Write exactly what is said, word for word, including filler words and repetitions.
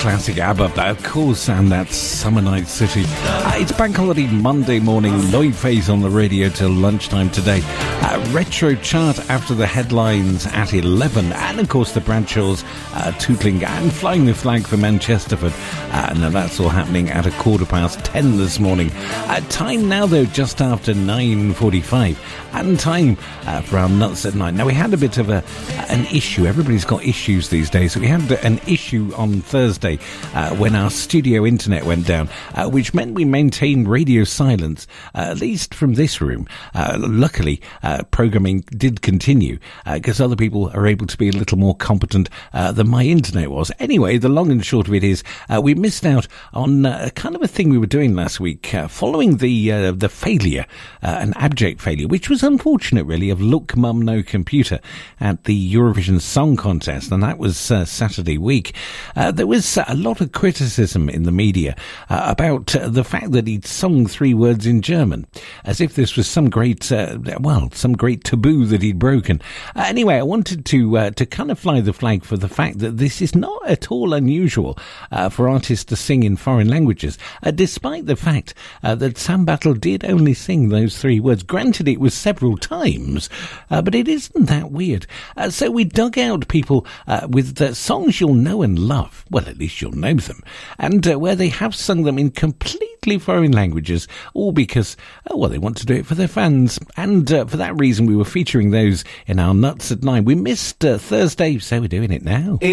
classic ABBA, of course, and that's Summer Night City. Uh, it's Bank Holiday Monday morning, Lloyd Faze on the radio till lunchtime today. Uh, retro chart after the headlines at eleven, and of course the Bradshaws uh, tootling and flying the flag for Manchesterford. Uh, now that's all happening at a quarter past ten this morning. Uh, time now though just after nine forty-five, and time uh, for our Nuts at Night. Now we had a bit of a an issue. Everybody's got issues these days. So we had an issue on Thursday uh, when our studio internet went down, uh, which meant we maintained radio silence, uh, at least from this room. Uh, luckily, uh, programming did continue because uh, other people are able to be a little more competent uh, than my internet was. Anyway, the long and short of it is uh, we missed out on uh, kind of a thing we were doing last week uh, following the uh, the failure, uh, an abject failure, which was unfortunate really, of Look Mum No Computer at the Eurovision Song Contest, and that was uh, Saturday week. Uh, there was a lot of criticism in the media uh, about uh, the fact that he'd sung three words in German, as if this was some great, uh, well, some great taboo that he'd broken. Uh, anyway, I wanted to uh, to kind of fly the flag for the fact that this is not at all unusual uh, for artists to sing in foreign languages, uh, despite the fact uh, that Sam Battle did only sing those three words. Granted, it was several times, uh, but it isn't that weird. Uh, so we dug out people uh, with uh, songs you'll know and love. Well, at least you'll know them. And uh, where they have sung them in completely foreign languages, all because, uh, well, they want to do it for their fans. And uh, for that reason, we were featuring those in our Nuts at Nine. We missed uh, Thursday, so we're doing it now.